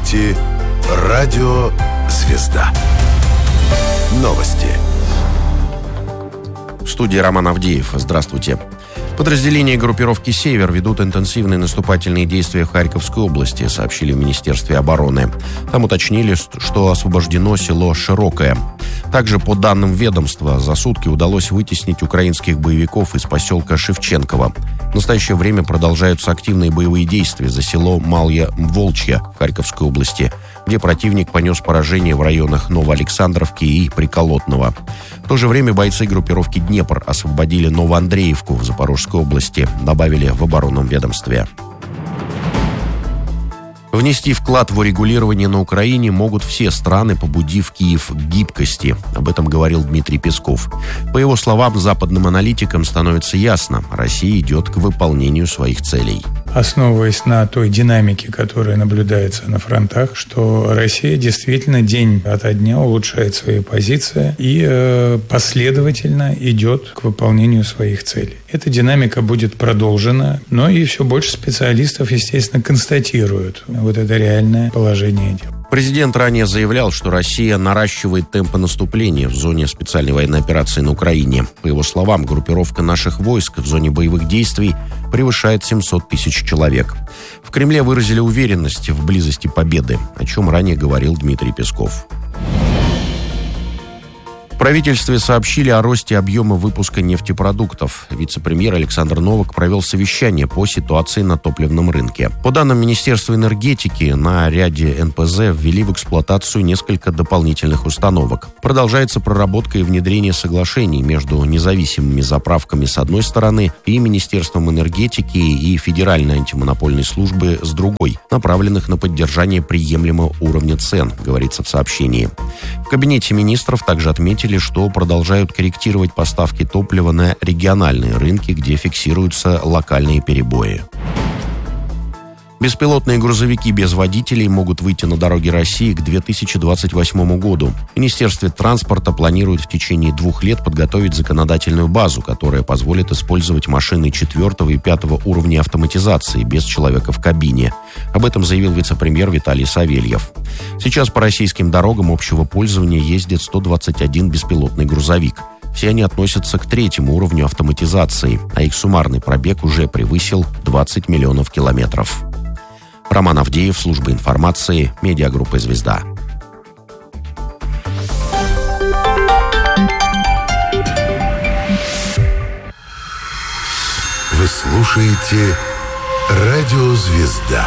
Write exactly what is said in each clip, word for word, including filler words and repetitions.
слушаете радио «Звезда». Новости. В студии Роман Авдеев. Здравствуйте. Подразделения группировки «Север» ведут интенсивные наступательные действия в Харьковской области, сообщили в Министерстве обороны. Там уточнили, что освобождено село Широкое. Также, по данным ведомства, за сутки удалось вытеснить украинских боевиков из поселка Шевченково. В настоящее время продолжаются активные боевые действия за село Малья-Волчья в Харьковской области, где противник понес поражение в районах Новоалександровки и Приколотного. В то же время бойцы группировки «Днепр» освободили Новоандреевку в Запорожской области, добавили в оборонном ведомстве. Внести вклад в урегулирование на Украине могут все страны, побудив Киев к гибкости. Об этом говорил Дмитрий Песков. По его словам, западным аналитикам становится ясно, Россия идет к выполнению своих целей. Основываясь на той динамике, которая наблюдается на фронтах, что Россия действительно день ото дня улучшает свои позиции и э, последовательно идет к выполнению своих целей. Эта динамика будет продолжена, но и все больше специалистов, естественно, констатируют вот это реальное положение дел. Президент ранее заявлял, что Россия наращивает темпы наступления в зоне специальной военной операции на Украине. По его словам, группировка наших войск в зоне боевых действий превышает семьсот тысяч человек. В Кремле выразили уверенность в близости победы, о чем ранее говорил Дмитрий Песков. В правительстве сообщили о росте объема выпуска нефтепродуктов. Вице-премьер Александр Новак провел совещание по ситуации на топливном рынке. По данным Министерства энергетики, на ряде эн пэ зэ ввели в эксплуатацию несколько дополнительных установок. Продолжается проработка и внедрение соглашений между независимыми заправками с одной стороны и Министерством энергетики и Федеральной антимонопольной службы с другой, направленных на поддержание приемлемого уровня цен, говорится в сообщении. В Кабинете министров также отметили, что продолжают корректировать поставки топлива на региональные рынки, где фиксируются локальные перебои. Беспилотные грузовики без водителей могут выйти на дороги России к две тысячи двадцать восьмому году. Министерство транспорта планирует в течение двух лет подготовить законодательную базу, которая позволит использовать машины четвертого и пятого уровня автоматизации без человека в кабине. Об этом заявил вице-премьер Виталий Савельев. Сейчас по российским дорогам общего пользования ездит сто двадцать один беспилотный грузовик. Все они относятся к третьему уровню автоматизации, а их суммарный пробег уже превысил двадцать миллионов километров. Роман Авдеев, служба информации, медиагруппа «Звезда». Вы слушаете радио «Звезда».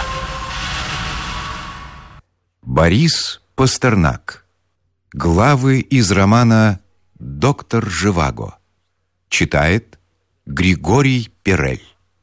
Борис Пастернак. Главы из романа «Доктор Живаго». Читает Григорий Перель.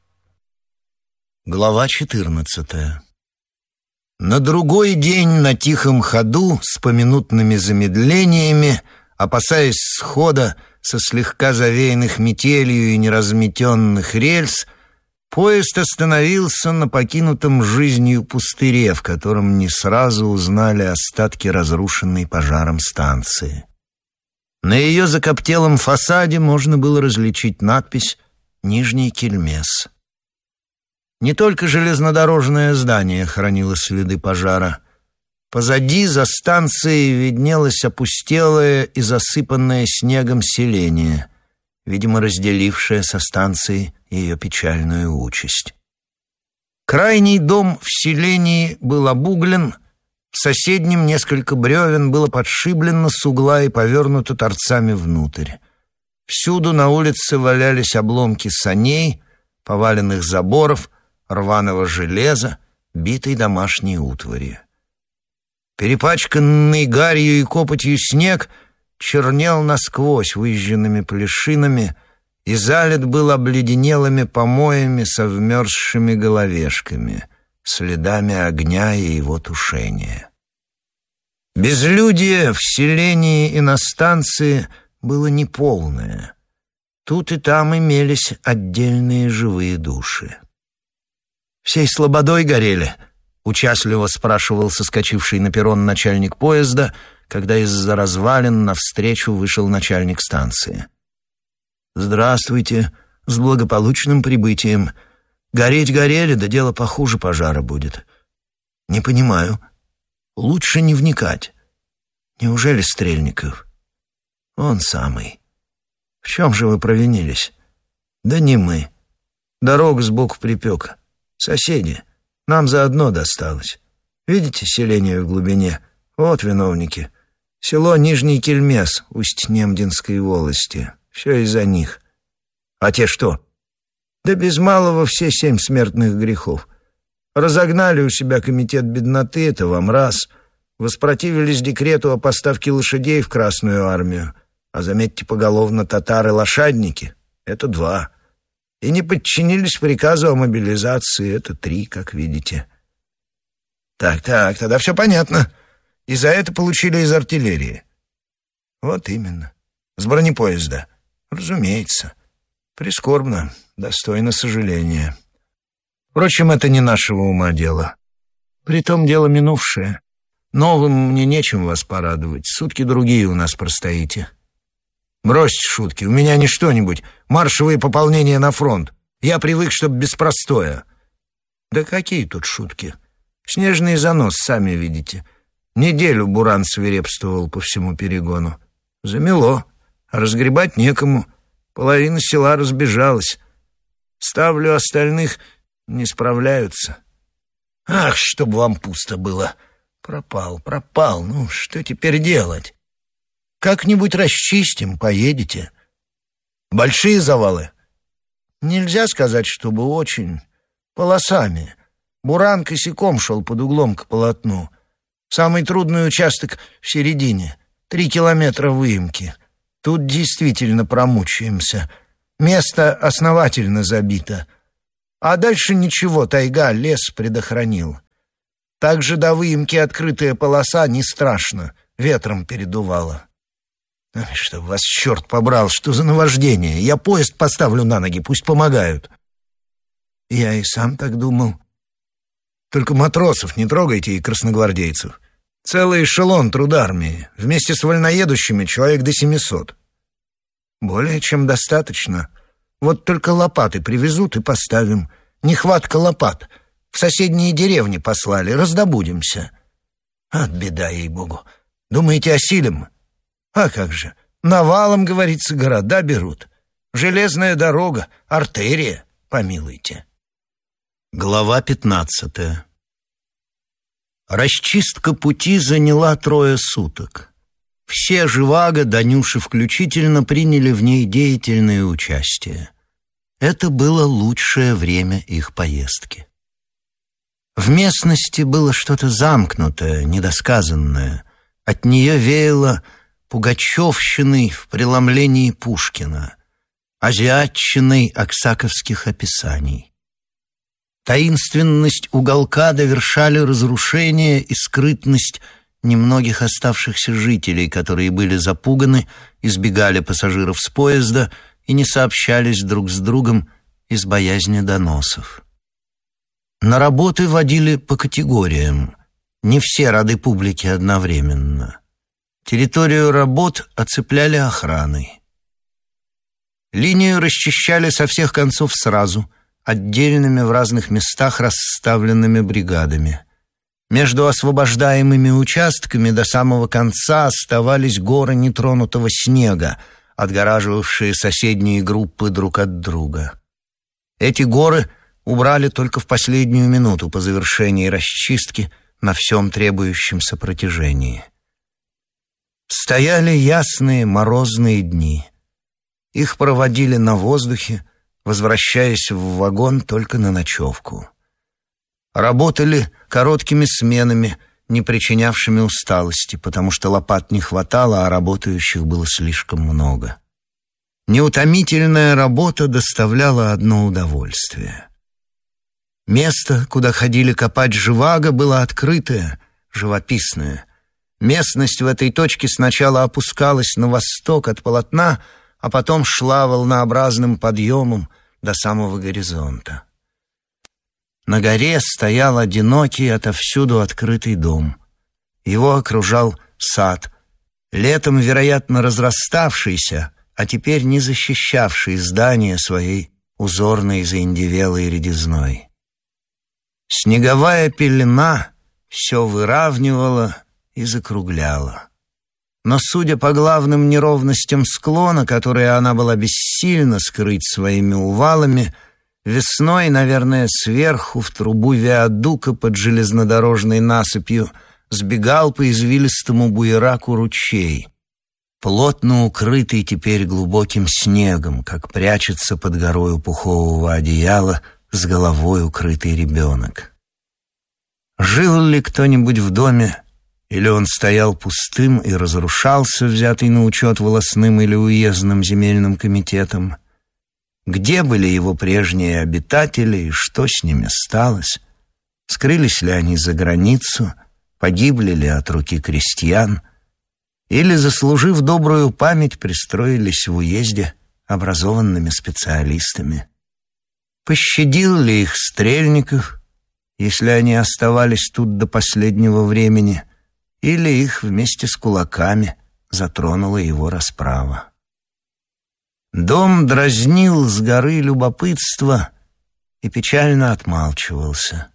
Глава четырнадцатая. На другой день на тихом ходу, с поминутными замедлениями, опасаясь схода со слегка завеянных метелью и неразметенных рельс, поезд остановился на покинутом жизнью пустыре, в котором не сразу узнали остатки разрушенной пожаром станции. На ее закоптелом фасаде можно было различить надпись «Нижний Кельмес». Не только железнодорожное здание хранило следы пожара. Позади, за станцией, виднелось опустелое и засыпанное снегом селение, видимо, разделившее со станцией ее печальную участь. Крайний дом в селении был обуглен, в соседнем несколько бревен было подшиблено с угла и повернуто торцами внутрь. Всюду на улице валялись обломки саней, поваленных заборов, рваного железа, битой домашней утвари. Перепачканный гарью и копотью снег чернел насквозь выжженными плешинами и залит был обледенелыми помоями со вмерзшими головешками, следами огня и его тушения. Безлюдие в селении и на станции было неполное. Тут и там имелись отдельные живые души. «Всей слободой горели?» — участливо спрашивал соскочивший на перрон начальник поезда, когда из-за развалин навстречу вышел начальник станции. «Здравствуйте, с благополучным прибытием. Гореть горели, да дело похуже пожара будет». «Не понимаю. Лучше не вникать. Неужели Стрельников? Он самый. В чем же вы провинились? Да не мы. Дорогу сбоку припека. Соседи. Нам заодно досталось. Видите селение в глубине? Вот виновники. Село Нижний Кельмес, Усть-Немдинской волости. Все из-за них. А те что? Да без малого все семь смертных грехов. Разогнали у себя комитет бедноты, это вам раз. Воспротивились декрету о поставке лошадей в Красную армию. А заметьте, поголовно татары-лошадники. Это два. И не подчинились приказу о мобилизации. Это три, как видите. Так, так, тогда все понятно. И за это получили из артиллерии. Вот именно. С бронепоезда. Разумеется. Прискорбно, достойно сожаления. Впрочем, это не нашего ума дело. Притом дело минувшее. Новым мне нечем вас порадовать. Сутки другие у нас простоите. Бросьте шутки, у меня не что-нибудь. Маршевые пополнения на фронт. Я привык, чтоб без простоя. Да какие тут шутки? Снежный занос, сами видите. Неделю буран свирепствовал по всему перегону. Замело. Разгребать некому. Половина села разбежалась. Ставлю остальных, не справляются. Ах, чтоб вам пусто было. Пропал, пропал. Ну, что теперь делать? Как-нибудь расчистим, поедете. Большие завалы? Нельзя сказать, чтобы очень. Полосами. Буран косяком шел под углом к полотну. Самый трудный участок в середине. Три километра выемки. Тут действительно промучаемся. Место основательно забито. А дальше ничего, тайга, лес предохранил. Также до выемки открытая полоса не страшно. Ветром передувало. Чтоб вас черт побрал, что за наваждение? Я поезд поставлю на ноги, пусть помогают. Я и сам так думал. Только матросов не трогайте и красногвардейцев. Целый эшелон трудармии. Вместе с вольноедущими человек до семисот. Более чем достаточно. Вот только лопаты привезут и поставим. Нехватка лопат. В соседние деревни послали, раздобудемся. От беда, ей-богу. Думаете, осилим? А как же? Навалом, говорится, города берут. Железная дорога, артерия, помилуйте. Глава пятнадцатая. Расчистка пути заняла трое суток. Все Живаго, до Нюши включительно, приняли в ней деятельное участие. Это было лучшее время их поездки. В местности было что-то замкнутое, недосказанное. От нее веяло пугачевщиной в преломлении Пушкина, азиатчиной аксаковских описаний. Таинственность уголка довершали разрушение и скрытность немногих оставшихся жителей, которые были запуганы, избегали пассажиров с поезда и не сообщались друг с другом из боязни доносов. На работы водили по категориям, не все рады публике одновременно. Территорию работ оцепляли охраной. Линию расчищали со всех концов сразу, отдельными в разных местах расставленными бригадами. Между освобождаемыми участками до самого конца оставались горы нетронутого снега, отгораживавшие соседние группы друг от друга. Эти горы убрали только в последнюю минуту по завершении расчистки на всем требующемся протяжении. Стояли ясные морозные дни. Их проводили на воздухе, возвращаясь в вагон только на ночевку. Работали короткими сменами, не причинявшими усталости, потому что лопат не хватало, а работающих было слишком много. Неутомительная работа доставляла одно удовольствие. Место, куда ходили копать Живаго, было открытое, живописное. Местность в этой точке сначала опускалась на восток от полотна, а потом шла волнообразным подъемом до самого горизонта. На горе стоял одинокий, отовсюду открытый дом. Его окружал сад, летом, вероятно, разраставшийся, а теперь не защищавший здание своей узорной заиндевелой редизной. Снеговая пелена все выравнивало и закругляло. Но, судя по главным неровностям склона, которые она была бессильна скрыть своими увалами, весной, наверное, сверху в трубу виадука под железнодорожной насыпью сбегал по извилистому буераку ручей, плотно укрытый теперь глубоким снегом, как прячется под горою пухового одеяла с головой укрытый ребенок. Жил ли кто-нибудь в доме, или он стоял пустым и разрушался, взятый на учет волостным или уездным земельным комитетом? Где были его прежние обитатели и что с ними сталось? Скрылись ли они за границу, погибли ли от руки крестьян, или, заслужив добрую память, пристроились в уезде образованными специалистами? Пощадил ли их Стрельников, если они оставались тут до последнего времени, или их вместе с кулаками затронула его расправа? Дом дразнил с горы любопытство и печально отмалчивался.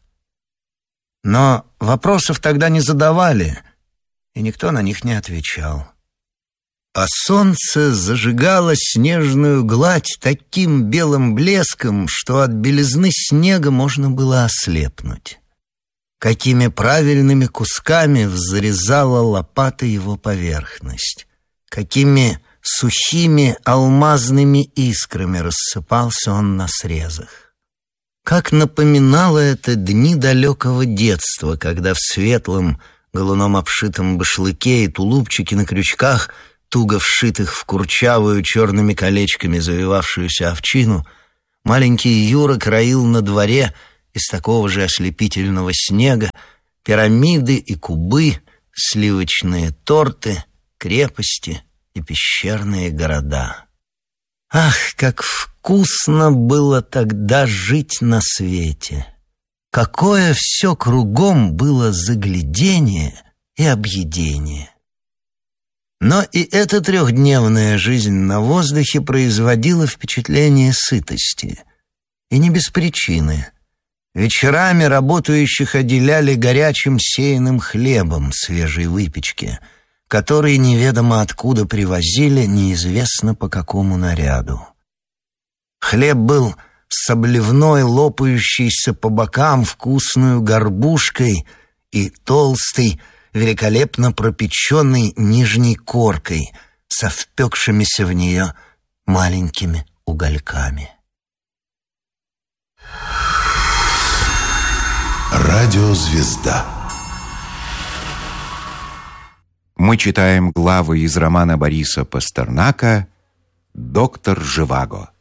Но вопросов тогда не задавали, и никто на них не отвечал. А солнце зажигало снежную гладь таким белым блеском, что от белизны снега можно было ослепнуть. Какими правильными кусками взрезала лопата его поверхность, какими сухими алмазными искрами рассыпался он на срезах. Как напоминало это дни далекого детства, когда в светлом, галуном обшитом башлыке и тулупчике на крючках, туго вшитых в курчавую черными колечками завивавшуюся овчину, маленький Юра краил на дворе из такого же ослепительного снега пирамиды и кубы, сливочные торты, крепости и пещерные города. Ах, как вкусно было тогда жить на свете! Какое все кругом было заглядение и объедение! Но и эта трехдневная жизнь на воздухе производила впечатление сытости. И не без причины. Вечерами работающих отделяли горячим сеянным хлебом свежей выпечки, который неведомо откуда привозили, неизвестно по какому наряду. Хлеб был с обливной, лопающейся по бокам вкусную горбушкой и толстой, великолепно пропеченной нижней коркой со впекшимися в нее маленькими угольками. Радиозвезда. Мы читаем главы из романа Бориса Пастернака «Доктор Живаго».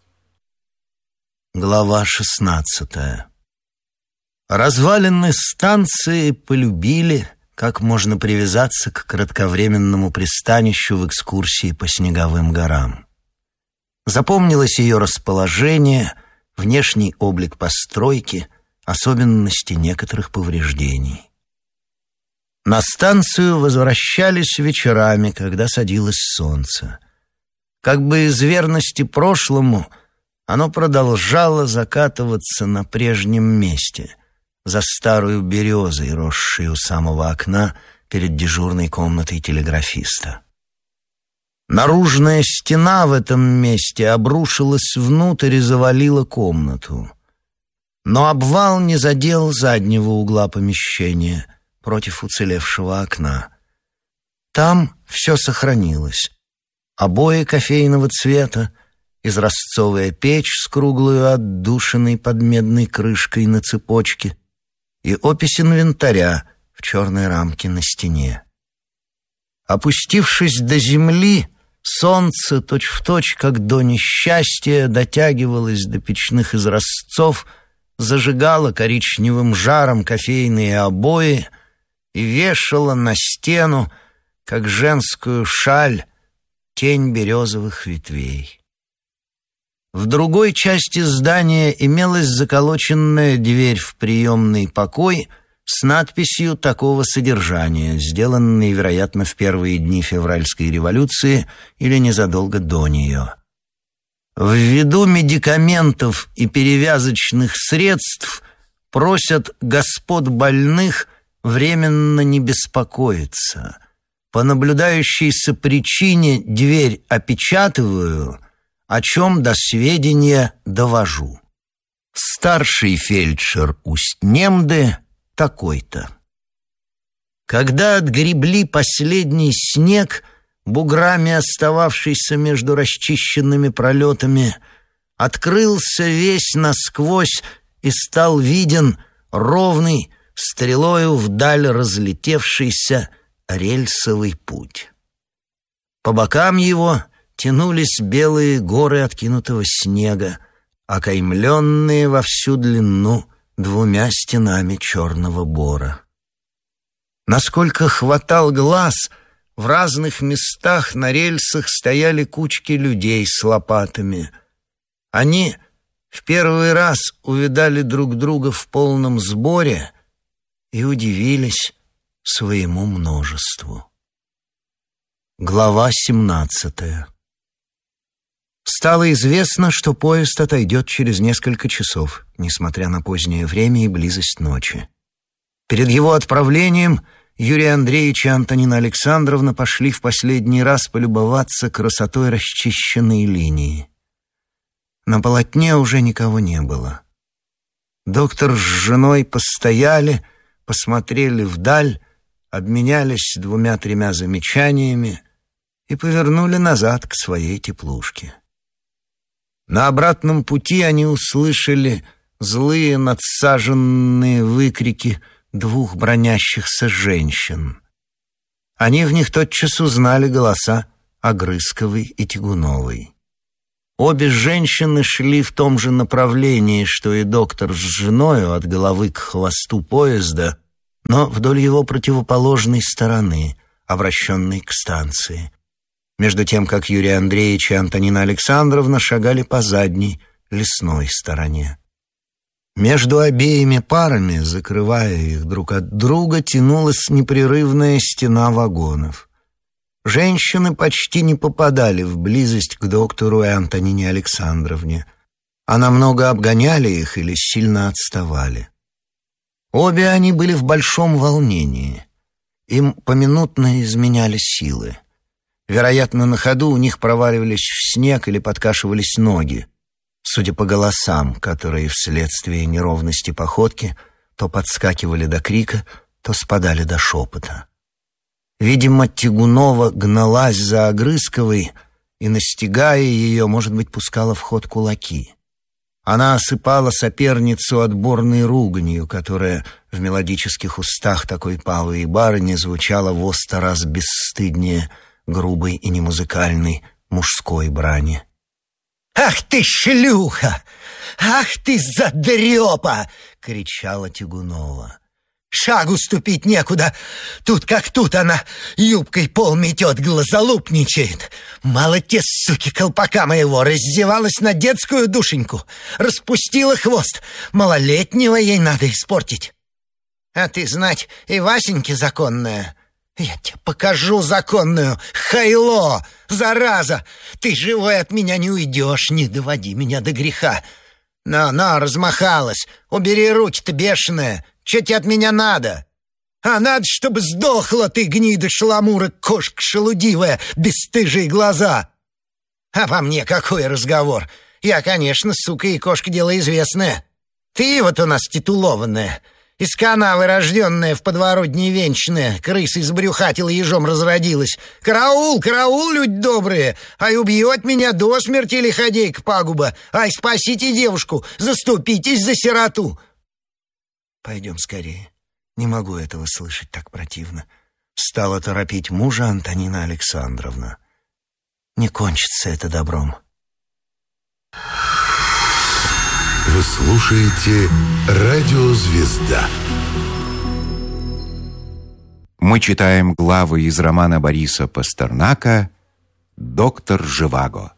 Глава шестнадцатая. Развалины станции полюбили, как можно привязаться к кратковременному пристанищу в экскурсии по снеговым горам. Запомнилось ее расположение, внешний облик постройки, особенности некоторых повреждений. На станцию возвращались вечерами, когда садилось солнце. Как бы из верности прошлому, оно продолжало закатываться на прежнем месте, за старую березой, росшей у самого окна перед дежурной комнатой телеграфиста. Наружная стена в этом месте обрушилась внутрь и завалила комнату. Но обвал не задел заднего угла помещения против уцелевшего окна. Там все сохранилось. Обои кофейного цвета, изразцовая печь с круглой отдушиной под медной крышкой на цепочке и опись инвентаря в черной рамке на стене. Опустившись до земли, солнце точь-в-точь, как до несчастья, дотягивалось до печных изразцов, зажигало коричневым жаром кофейные обои и вешало на стену, как женскую шаль, тень березовых ветвей. В другой части здания имелась заколоченная дверь в приемный покой с надписью такого содержания, сделанной, вероятно, в первые дни февральской революции или незадолго до нее. Ввиду медикаментов и перевязочных средств просят господ больных временно не беспокоиться. По наблюдающейся причине дверь опечатываю, о чем до сведения довожу. Старший фельдшер Усть-Немды такой-то. Когда отгребли последний снег, буграми остававшийся между расчищенными пролетами, открылся весь насквозь и стал виден ровный, стрелою вдаль разлетевшийся рельсовый путь. По бокам его тянулись белые горы откинутого снега, окаймленные во всю длину двумя стенами черного бора. Насколько хватал глаз, в разных местах на рельсах стояли кучки людей с лопатами. Они в первый раз увидали друг друга в полном сборе и удивились своему множеству. Глава семнадцатая. Стало известно, что поезд отойдет через несколько часов, несмотря на позднее время и близость ночи. Перед его отправлением Юрий Андреевич и Антонина Александровна пошли в последний раз полюбоваться красотой расчищенной линии. На полотне уже никого не было. Доктор с женой постояли, посмотрели вдаль, обменялись двумя-тремя замечаниями и повернули назад к своей теплушке. На обратном пути они услышали злые надсаженные выкрики двух бронящихся женщин. Они в них тотчас узнали голоса Огрызковой и Тягуновой. Обе женщины шли в том же направлении, что и доктор с женою, от головы к хвосту поезда, но вдоль его противоположной стороны, обращенной к станции. Между тем, как Юрий Андреевич и Антонина Александровна шагали по задней, лесной стороне. Между обеими парами, закрывая их друг от друга, тянулась непрерывная стена вагонов. Женщины почти не попадали в близость к доктору и Антонине Александровне, а намного обгоняли их или сильно отставали. Обе они были в большом волнении. Им поминутно изменяли силы. Вероятно, на ходу у них проваливались в снег или подкашивались ноги, судя по голосам, которые вследствие неровности походки то подскакивали до крика, то спадали до шепота. Видимо, Тягунова гналась за Огрызковой и, настигая ее, может быть, пускала в ход кулаки. Она осыпала соперницу отборной руганью, которая в мелодических устах такой павы и барыни звучала во сто раз бесстыднее грубой и немузыкальной мужской брани. «Ах ты, шлюха! Ах ты, задрёпа!» — кричала Тягунова. «Шагу ступить некуда! Тут как тут она юбкой пол метет, глазолупничает! Мало те, суки, колпака моего, раздевалась на детскую душеньку, распустила хвост, малолетнего ей надо испортить! А ты, знать, и Васеньке законная! Я тебе покажу законную, хайло, зараза! Ты живой от меня не уйдешь, не доводи меня до греха! На-на, размахалась, убери руки-то, бешеная! Че тебе от меня надо? А надо, чтобы сдохла ты, гнида шаламура, кошка шелудивая, бесстыжие глаза! А по мне какой разговор? Я, конечно, сука и кошка, дело известное. Ты вот у нас титулованная, из канавы рожденная, в подворотне венчанная, крысой забрюхатила, ежом разродилась. Караул, караул, люди добрые! Ай, убьет меня до смерти лиходейка пагуба! Ай, спасите девушку, заступитесь за сироту!» «Пойдем скорее. Не могу этого слышать, так противно», — стала торопить мужа Антонина Александровна. «Не кончится это добром». Вы слушаете «Радио Звезда». Мы читаем главы из романа Бориса Пастернака «Доктор Живаго».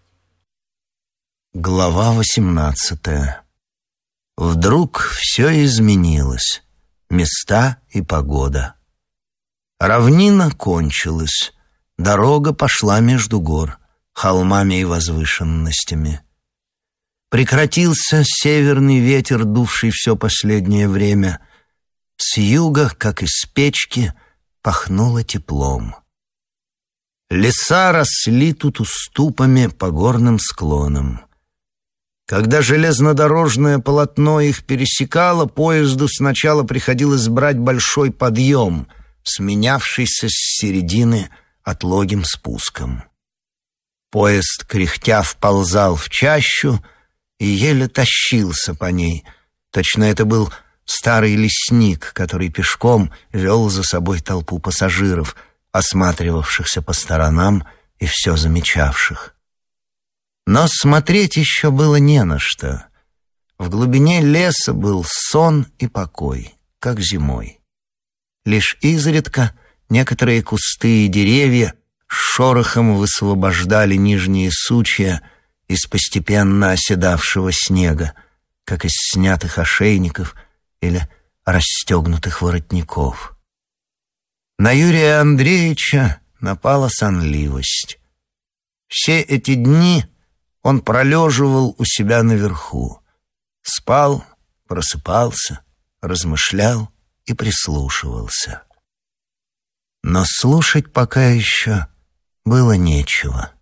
Глава восемнадцатая. Вдруг все изменилось. Места и погода. Равнина кончилась. Дорога пошла между гор, холмами и возвышенностями. Прекратился северный ветер, дувший все последнее время. С юга, как из печки, пахнуло теплом. Леса росли тут уступами по горным склонам. Когда железнодорожное полотно их пересекало, поезду сначала приходилось брать большой подъем, сменявшийся с середины отлогим спуском. Поезд, кряхтя, вползал в чащу и еле тащился по ней. Точно это был старый лесник, который пешком вел за собой толпу пассажиров, осматривавшихся по сторонам и все замечавших. Но смотреть еще было не на что. В глубине леса был сон и покой, как зимой. Лишь изредка некоторые кусты и деревья шорохом высвобождали нижние сучья из постепенно оседавшего снега, как из снятых ошейников или расстегнутых воротников. На Юрия Андреевича напала сонливость. Все эти дни он пролеживал у себя наверху, спал, просыпался, размышлял и прислушивался. Но слушать пока еще было нечего.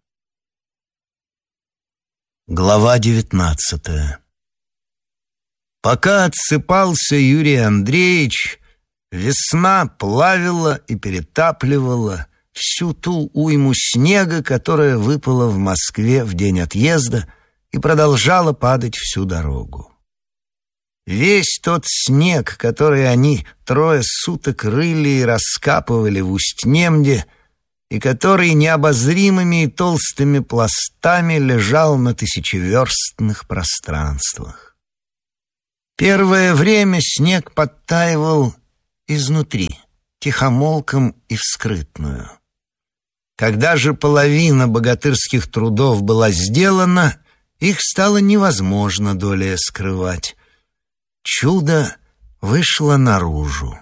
Глава девятнадцатая. Пока отсыпался Юрий Андреевич, весна плавила и перетапливала всю ту уйму снега, которая выпала в Москве в день отъезда и продолжала падать всю дорогу. Весь тот снег, который они трое суток рыли и раскапывали в Усть-Немде, и который необозримыми и толстыми пластами лежал на тысячеверстных пространствах. Первое время снег подтаивал изнутри, тихомолком и вскрытную. Когда же половина богатырских трудов была сделана, их стало невозможно долее скрывать. Чудо вышло наружу.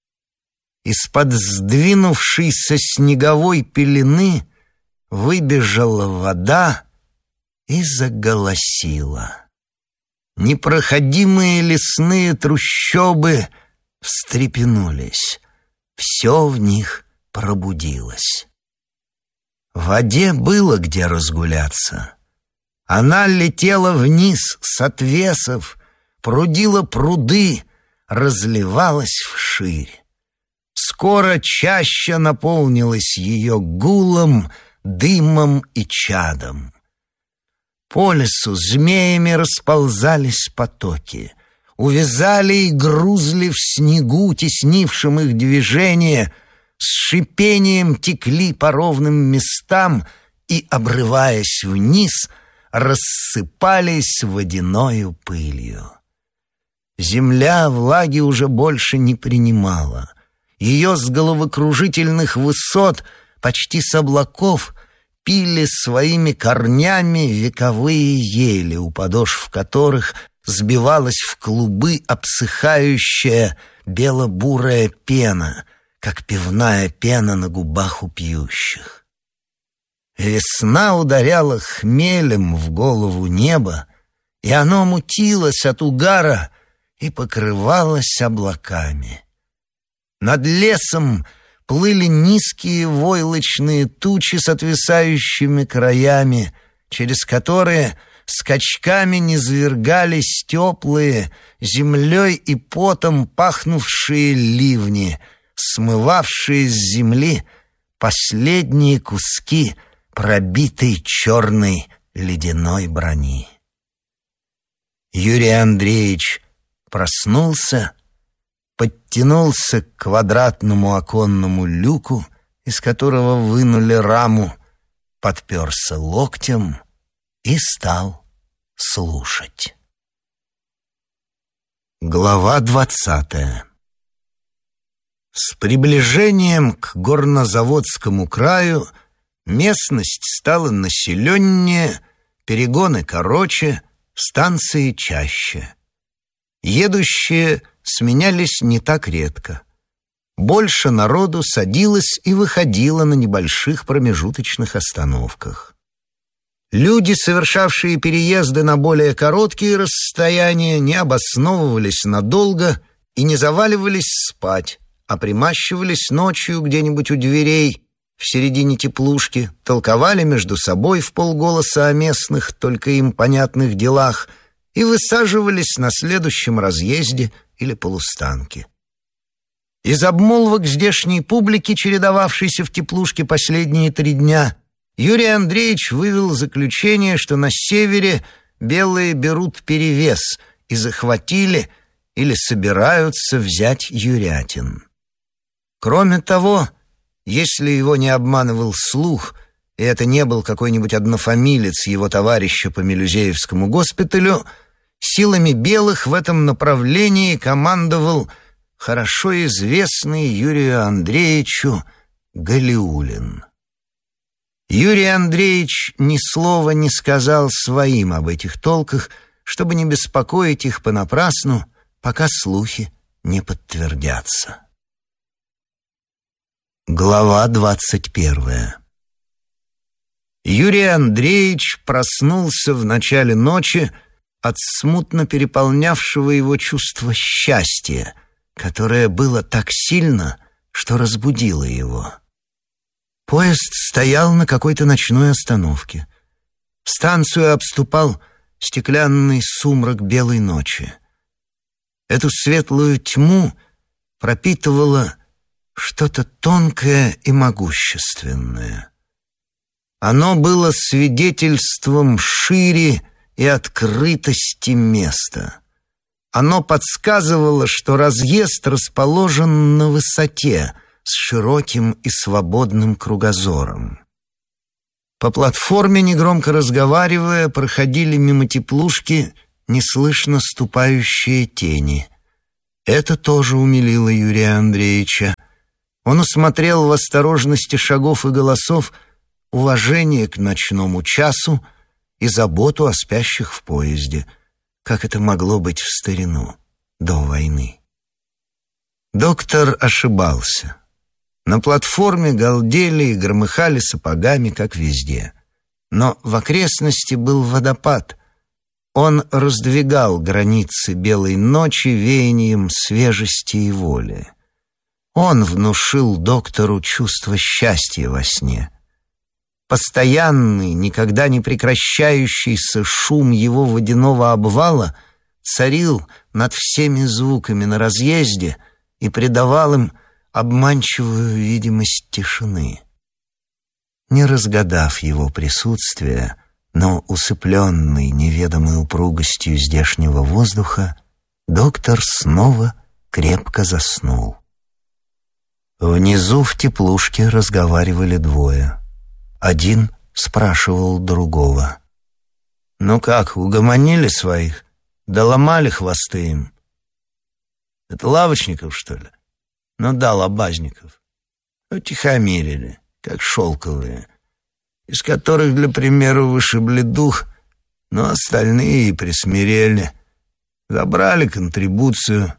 Из-под сдвинувшейся снеговой пелены выбежала вода и заголосила. Непроходимые лесные трущобы встрепенулись. Все в них пробудилось. В воде было где разгуляться. Она летела вниз с отвесов, прудила пруды, разливалась вширь. Скоро чаща наполнилась ее гулом, дымом и чадом. По лесу змеями расползались потоки, увязали и грузли в снегу, теснившим их движение, с шипением текли по ровным местам и, обрываясь вниз, рассыпались водяною пылью. Земля влаги уже больше не принимала. Ее с головокружительных высот, почти с облаков, пили своими корнями вековые ели, у подошв которых сбивалась в клубы обсыхающая бело-бурая пена, как пивная пена на губах у пьющих. Весна ударяла хмелем в голову неба, и оно мутилось от угара и покрывалось облаками. Над лесом плыли низкие войлочные тучи с отвисающими краями, через которые скачками низвергались теплые, землей и потом пахнувшие ливни, смывавшие с земли последние куски пробитой черной ледяной брони. Юрий Андреевич проснулся, подтянулся к квадратному оконному люку, из которого вынули раму, подперся локтем и стал слушать. Глава двадцатая. С приближением к горнозаводскому краю местность стала населеннее, перегоны короче, станции чаще. Едущие сменялись не так редко. Больше народу садилось и выходило на небольших промежуточных остановках. Люди, совершавшие переезды на более короткие расстояния, не обосновывались надолго и не заваливались спать, а примащивались ночью где-нибудь у дверей в середине теплушки, толковали между собой вполголоса о местных, только им понятных делах и высаживались на следующем разъезде или полустанке. Из обмолвок здешней публики, чередовавшейся в теплушке последние три дня, Юрий Андреевич вывел заключение, что на севере белые берут перевес и захватили или собираются взять Юрятин. Кроме того, если его не обманывал слух, и это не был какой-нибудь однофамилец его товарища по Мелюзеевскому госпиталю, силами белых в этом направлении командовал хорошо известный Юрию Андреевичу Галиулин. Юрий Андреевич ни слова не сказал своим об этих толках, чтобы не беспокоить их понапрасну, пока слухи не подтвердятся. Глава двадцать первая. Юрий Андреевич проснулся в начале ночи от смутно переполнявшего его чувства счастья, которое было так сильно, что разбудило его. Поезд стоял на какой-то ночной остановке. Станцию обступал стеклянный сумрак белой ночи. Эту светлую тьму пропитывало что-то тонкое и могущественное. Оно было свидетельством шире и открытости места. Оно подсказывало, что разъезд расположен на высоте, с широким и свободным кругозором. По платформе, негромко разговаривая, проходили мимо теплушки неслышно ступающие тени. Это тоже умилило Юрия Андреевича. Он усмотрел в осторожности шагов и голосов уважение к ночному часу и заботу о спящих в поезде, как это могло быть в старину, до войны. Доктор ошибался. На платформе галдели и громыхали сапогами, как везде. Но в окрестности был водопад. Он раздвигал границы белой ночи веянием свежести и воли. Он внушил доктору чувство счастья во сне. Постоянный, никогда не прекращающийся шум его водяного обвала царил над всеми звуками на разъезде и придавал им обманчивую видимость тишины. Не разгадав его присутствия, но усыпленный неведомой упругостью здешнего воздуха, доктор снова крепко заснул. Внизу в теплушке разговаривали двое. Один спрашивал другого: «Ну как, угомонили своих? Доломали хвосты им?» «Это Лавочников, что ли?» «Ну да, Лобазников. Утихомирили, как шелковые, из которых, для примера, вышибли дух, но остальные и присмирели. Забрали контрибуцию.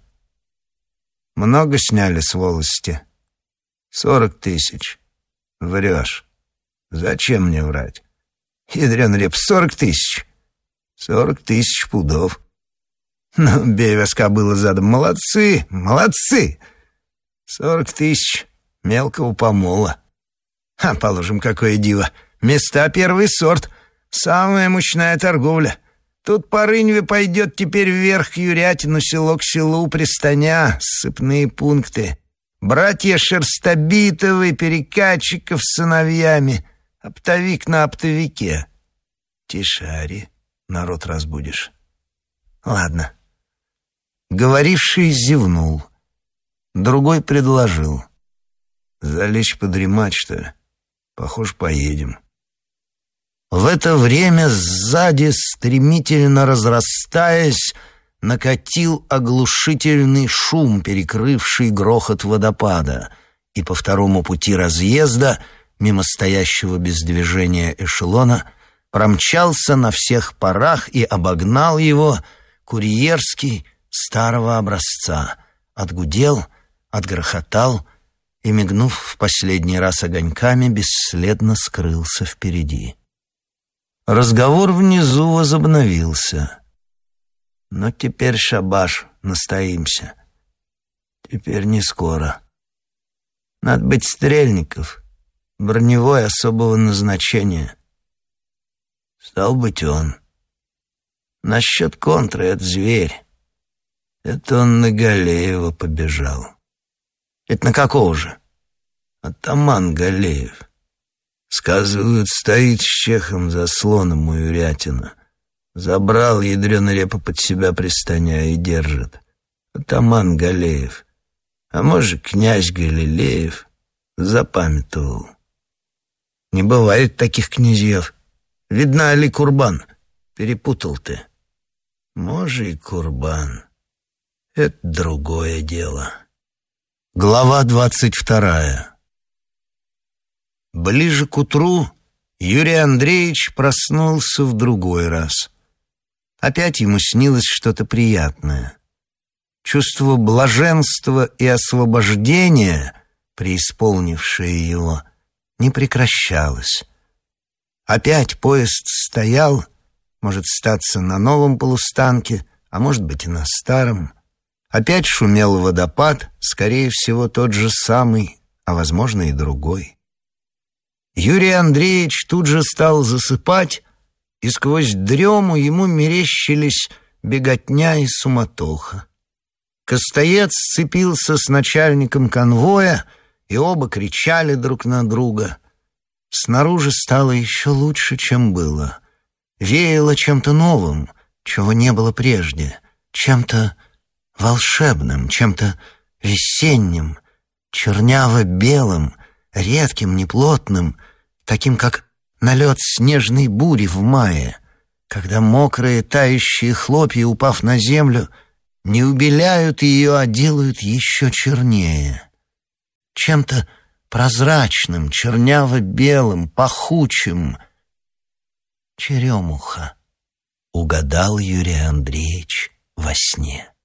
Много сняли с волости?» «Сорок тысяч. Врешь. Зачем мне врать? Ядрен реп, сорок тысяч. Сорок тысяч пудов. Ну, бей воска было задом. Молодцы, молодцы. Сорок тысяч мелкого помола. А, положим, какое диво. Места первый сорт. Самая мощная торговля. Тут по Рыньве пойдет теперь вверх к Юрятину, село к селу, пристаня, ссыпные пункты. Братья Шерстобитовы, перекатчиков с сыновьями. Оптовик на оптовике. Тише, Ари, народ разбудишь. Ладно. Говоривший зевнул. Другой предложил: «Залечь подремать, что ли? Похоже, поедем». В это время сзади, стремительно разрастаясь, накатил оглушительный шум, перекрывший грохот водопада, и по второму пути разъезда, мимо стоящего без движения эшелона, промчался на всех парах и обогнал его курьерский старого образца, отгудел, отгрохотал и, мигнув в последний раз огоньками, бесследно скрылся впереди. Разговор внизу возобновился. «Но теперь шабаш, настоимся. Теперь не скоро. Надо быть Стрельников, броневой особого назначения. Стал быть, он. Насчет контры — это зверь. Это он на Галеева побежал. Это на какого же? Атаман Галеев. Сказывают, стоит с чехом за слоном у Юрятина. Забрал ядрёно репа под себя пристаня и держит. Атаман Галеев. А может, князь Галилеев запамятовал. Не бывает таких князьев. Видно, Али Курбан. Перепутал ты. Может, и Курбан. Это другое дело. Глава двадцать вторая. Ближе к утру Юрий Андреевич проснулся в другой раз. Опять ему снилось что-то приятное. Чувство блаженства и освобождения, преисполнившее его, не прекращалось. Опять поезд стоял, может статься на новом полустанке, а может быть и на старом. Опять шумел водопад, скорее всего, тот же самый, а возможно и другой. Юрий Андреевич тут же стал засыпать, и сквозь дрему ему мерещились беготня и суматоха. Костоец сцепился с начальником конвоя, и оба кричали друг на друга. Снаружи стало еще лучше, чем было. Веяло чем-то новым, чего не было прежде, чем-то волшебным, чем-то весенним, черняво-белым, редким, неплотным, таким, как налет снежной бури в мае, когда мокрые тающие хлопья, упав на землю, не убеляют ее, а делают еще чернее. Чем-то прозрачным, черняво-белым, пахучим. Черемуха, угадал Юрий Андреевич во сне.